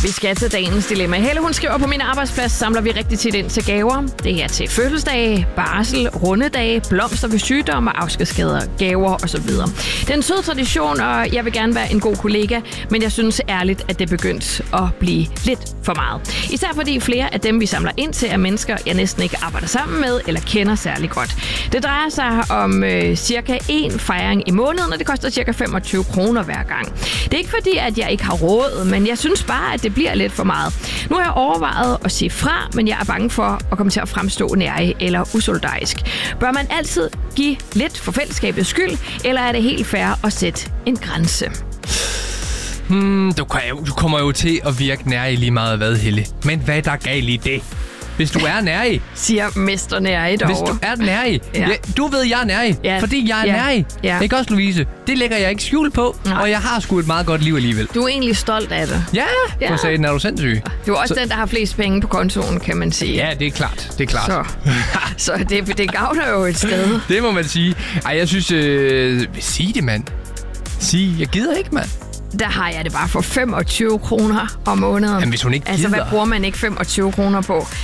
Vi skal til dagens dilemma. Helle, hun skriver, på min arbejdsplads samler vi rigtig tit ind til gaver. Det er til fødselsdage, barsel, rundedage, blomster ved sygdom og afskedsskader, gaver osv. Det er en sød tradition, og jeg vil gerne være en god kollega, men jeg synes ærligt, at det er begyndt at blive lidt for meget. Især fordi flere af dem, vi samler ind til, er mennesker, jeg næsten ikke arbejder sammen med eller kender særlig godt. Det drejer sig om cirka en fejring i måneden, og det koster cirka 25 kroner hver gang. Det er ikke fordi, at jeg ikke har råd, men jeg synes bare, at det bliver lidt for meget. Nu har jeg overvejet at sige fra, men jeg er bange for at komme til at fremstå nærig eller usolidarisk. Bør man altid give lidt for fællesskabets skyld, eller er det helt fair at sætte en grænse? Du kommer jo til at virke nærig lige meget hvad, Helle. Men hvad er der galt i det? Hvis du er nærig, siger mester nærig derovre. Hvis du er nærig. Ja. Du ved, jeg er nærig. Ja. Fordi jeg er nærig. Ja. Ikke også, Louise? Det lægger jeg ikke skjul på. Nej. Og jeg har sgu et meget godt liv alligevel. Du er egentlig stolt af det. Ja. For sagen er du sindssyg. Du er også den, der har flest penge på kontoen, kan man sige. Ja, det er klart. Så det gavner jo et sted. Det må man sige. Ej, jeg synes... Sig det, mand. Jeg gider ikke, mand. Der har jeg det bare for 25 kroner om måneden. Jamen, hvis hun ikke gider. Altså, hvad bruger man ikke 25 kroner på?